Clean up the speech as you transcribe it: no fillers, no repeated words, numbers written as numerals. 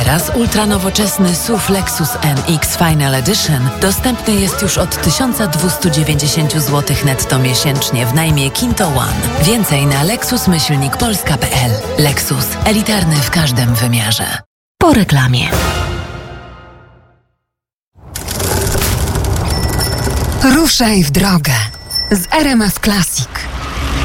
Teraz ultranowoczesny SUV Lexus NX Final Edition dostępny jest już od 1290 zł netto miesięcznie w najmie Kinto One. Więcej na lexus-polska.pl. Lexus. Elitarny w każdym wymiarze. Po reklamie. Ruszaj w drogę z RMF Classic.